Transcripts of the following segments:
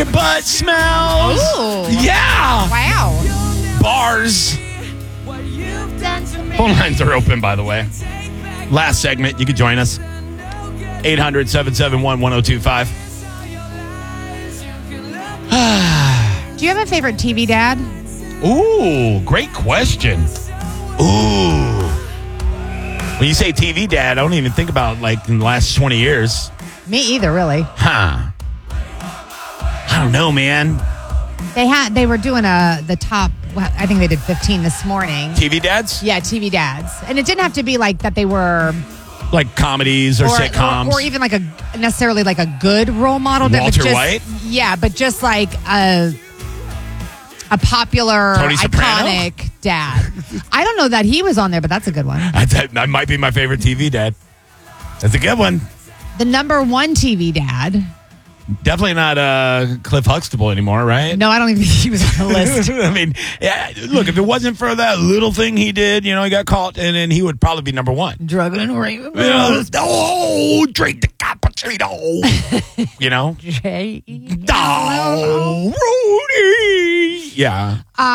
your butt smells. Ooh. Yeah. Wow. Bars. Phone lines are open, by the way. Last segment, you can join us. 800-771-1025. Do you have a favorite TV dad? Ooh, great question. Ooh. When you say TV dad, I don't even think about like in the last 20 years. Me either, really. Huh. I don't know, man. They were doing the top, I think they did 15 this morning. TV dads? Yeah, TV dads. And it didn't have to be like that they were... Like comedies or sitcoms. Or even like necessarily like a good role model. Walter just, White? Yeah, but just like a popular, Tony Soprano? iconic dad. I don't know that he was on there, but that's a good one. That might be my favorite TV dad. That's a good one. The number one TV dad. Definitely not Cliff Huxtable anymore, right? No, I don't even think he was on the list. I mean, yeah, look, if it wasn't for that little thing he did, he got caught, and then he would probably be number one. Drug and rape. Oh, drink the cappuccino. Rudy. Yeah.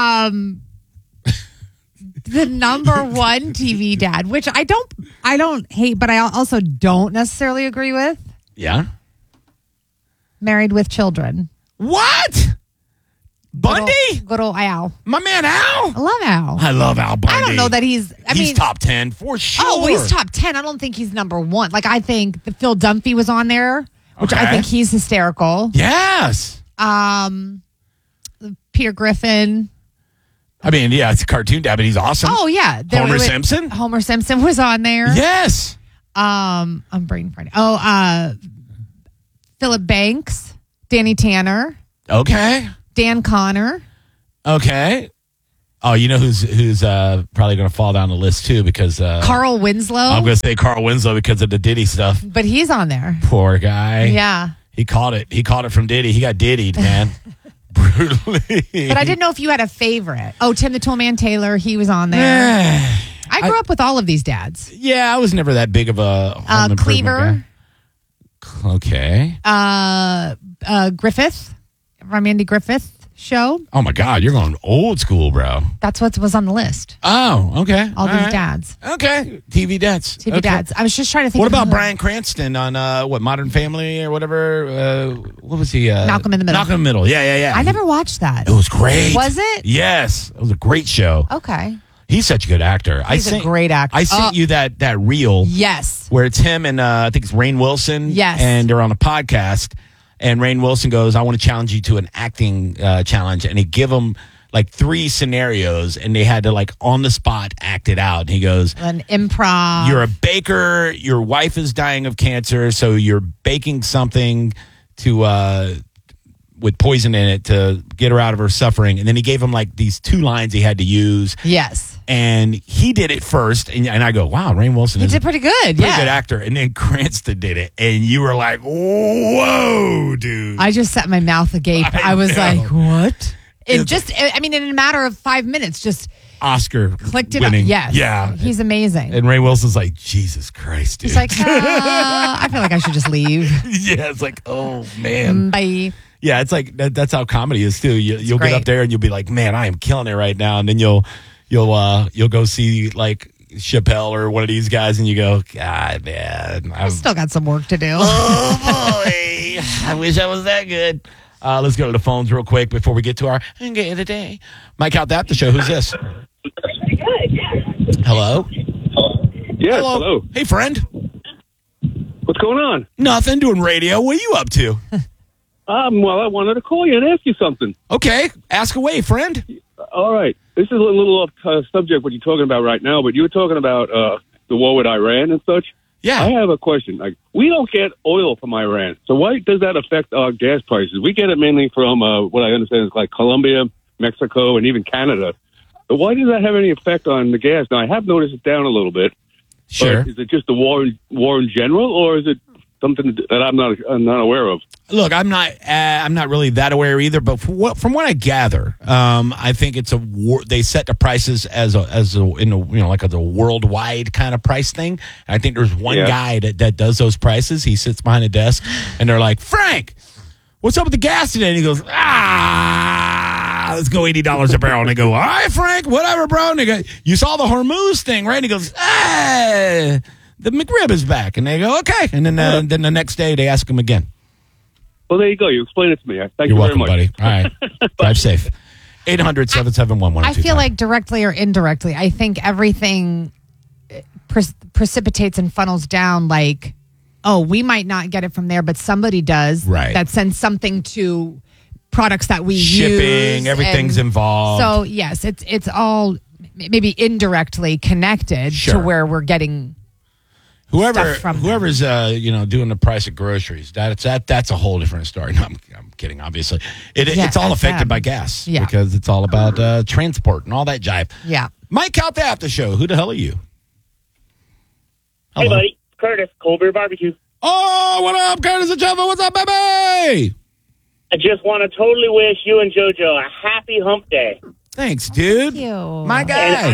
The number one TV dad, which I don't hate, but I also don't necessarily agree with. Yeah. Married with Children. What? Bundy? Good old Al. My man Al? I love Al. I love Al Bundy. I don't know that he's top 10 for sure. Oh, he's top 10. I don't think he's number one. Like, I think Phil Dunphy was on there, which I think he's hysterical. Yes. Peter Griffin. I mean, yeah, it's a cartoon dad, but he's awesome. Oh, yeah. Homer Simpson? Homer Simpson was on there. Yes. I'm brain farting. Oh, Philip Banks, Danny Tanner. Okay. Dan Connor. Okay. Oh, you know who's probably going to fall down the list too because Carl Winslow. I'm going to say Carl Winslow because of the Diddy stuff. But he's on there. Poor guy. Yeah. He caught it. He caught it from Diddy. He got diddied, man. Brutally. But I didn't know if you had a favorite. Oh, Tim the Toolman Taylor. He was on there. I grew up with all of these dads. Yeah, I was never that big of a home improvement Cleaver. guy. Okay. Griffith from Andy Griffith show. Oh my God, you're going old school, bro. That's what was on the list. Oh, okay. All these dads. Okay. TV dads. TV dads. I was just trying to think. What about Bryan Cranston on Modern Family or whatever? What was he? Malcolm in the Middle. Malcolm in the Middle. Yeah. I never watched that. It was great. Was it? Yes. It was a great show. Okay. He's such a good actor. He's a great actor. I sent you that reel. Yes. Where it's him and I think it's Rainn Wilson. Yes. And they're on a podcast. And Rainn Wilson goes, I want to challenge you to an acting challenge. And he give them like 3 scenarios and they had to like on the spot act it out. And he goes, an improv. You're a baker. Your wife is dying of cancer. So you're baking something to with poison in it to get her out of her suffering. And then he gave him like these 2 lines he had to use. Yes. And he did it first. And I go, wow, Rainn Wilson is did pretty good. Pretty good actor. And then Cranston did it. And you were like, whoa, dude. I just set my mouth agape. I was know. like, what? In a matter of 5 minutes, just Oscar clicked it winning. up. Yes. Yeah. He's amazing. And Rainn Wilson's like, Jesus Christ, dude. He's like, I feel like I should just leave. Yeah, it's like, oh, man. Bye. Yeah, it's like, that's how comedy is, too. You'll great. get up there and you'll be like, man, I am killing it right now. And then you'll go see, like, Chappelle or one of these guys and you go, God, man. I still got some work to do. Oh, boy. I wish I was that good. Let's go to the phones real quick before we get to our Gay of the Day. Mike out that the show. Who's this? Hello? Yes, hello. Hey, friend. What's going on? Nothing. Doing radio. What are you up to? Well, I wanted to call you and ask you something. Okay. Ask away, friend. All right. This is a little off subject what you're talking about right now, but you were talking about the war with Iran and such. Yeah. I have a question. Like, we don't get oil from Iran, so why does that affect our gas prices? We get it mainly from what I understand is like Colombia, Mexico, and even Canada. But why does that have any effect on the gas? Now, I have noticed it down a little bit. Sure. But is it just the war in general, or is it something that I'm not aware of? Look, I'm not really that aware either. But from what I gather, I think it's a war. They set the prices as a like a worldwide kind of price thing. And I think there's one guy that does those prices. He sits behind a desk, and they're like, Frank, what's up with the gas today? And he goes, let's go $80 a barrel. And they go, all right, Frank, whatever, bro. And they go, you saw the Hormuz thing, right? And he goes, the McRib is back. And they go, okay. And then the next day they ask him again. Well, there you go. You explained it to me. Thank You're you welcome, very much. buddy. All right. Drive safe. 800-771-1025. I feel like directly or indirectly, I think everything precipitates and funnels down like, oh, we might not get it from there, but somebody does. Right. That sends something to products that we shipping, use. everything's involved. So, yes, it's all maybe indirectly connected to where we're getting stuff from whoever's doing the price of groceries. That's a whole different story. No, I'm kidding, obviously. It's all affected by gas because it's all about transport and all that jive. Yeah. Mike out there at the show. Who the hell are you? Hello. Hey, buddy. Curtis, Cold Beer Barbecue. Oh, what up, Curtis and Java? What's up, baby? I just want to totally wish you and JoJo a happy hump day. Thanks, dude. Thank you. My guy. And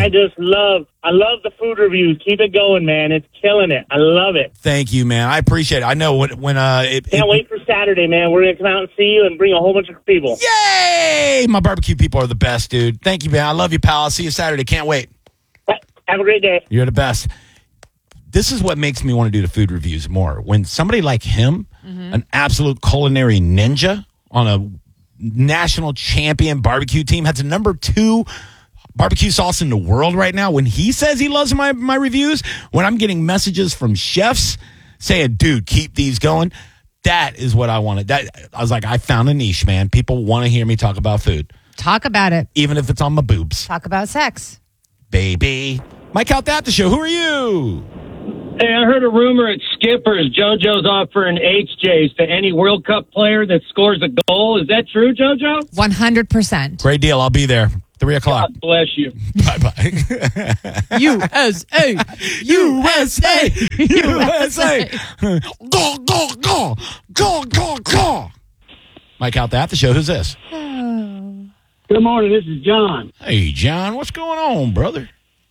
I love the food reviews. Keep it going, man. It's killing it. I love it. Thank you, man. I appreciate it. I know when can't wait for Saturday, man. We're going to come out and see you and bring a whole bunch of people. Yay! My barbecue people are the best, dude. Thank you, man. I love you, pal. I'll see you Saturday. Can't wait. Have a great day. You're the best. This is what makes me want to do the food reviews more. When somebody like him, an absolute culinary ninja on a national champion barbecue team, has the number 2 barbecue sauce in the world right now. When he says he loves my reviews, when I'm getting messages from chefs saying, dude, keep these going, that is what I wanted. I was like, I found a niche, man. People want to hear me talk about food. Talk about it. Even if it's on my boobs. Talk about sex. Baby. Mike out at the show. Who are you? Hey, I heard a rumor at Skipper's JoJo's offering HJs to any World Cup player that scores a goal. Is that true, JoJo? 100%. Great deal. I'll be there. 3 o'clock. God bless you. Bye-bye. USA. USA. USA. Go, go, go. Go, go, go. Mike out at the show. Who's this? Good morning. This is John. Hey, John. What's going on, brother?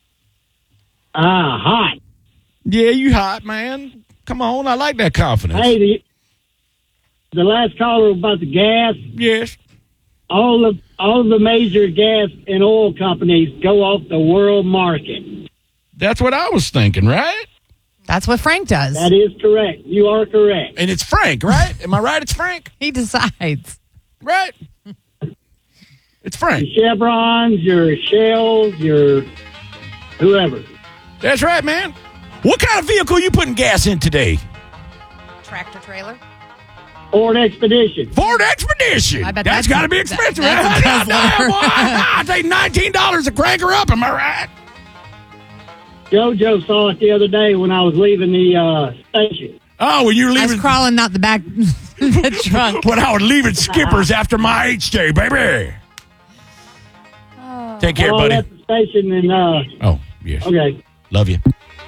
Hot. Yeah, you hot, man. Come on. I like that confidence. Hey, the last caller about the gas. Yes. All of the major gas and oil companies go off the world market. That's what I was thinking, right? That's what Frank does. That is correct. You are correct. And it's Frank, right? Am I right? It's Frank? He decides. Right? It's Frank. Your Chevrons, your Shells, your whoever. That's right, man. What kind of vehicle you putting gas in today? Tractor trailer? Ford Expedition. Ford Expedition. I bet that's got to be expensive. That's a Damn, Tesla. boy. I take $19 to crank her up. Am I right? JoJo saw it the other day when I was leaving the station. Oh, when you were I leaving. was crawling out the back the trunk. When I was leaving Skippers after my HJ, baby. Take care, I buddy. left the station and Oh, yes. okay. Love you.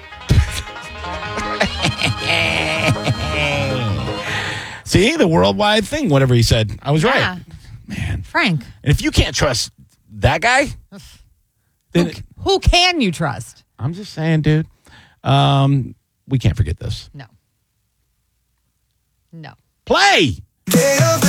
See, the worldwide thing, whatever he said. I was Yeah. right. Man. Frank. And if you can't trust that guy, then Who can you trust? I'm just saying, dude. We can't forget this. No. No. Play!